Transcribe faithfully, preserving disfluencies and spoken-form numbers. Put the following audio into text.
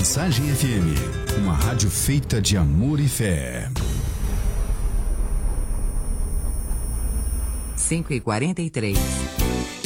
Mensagem F M, uma rádio feita de amor e fé. cinco e quarenta e três.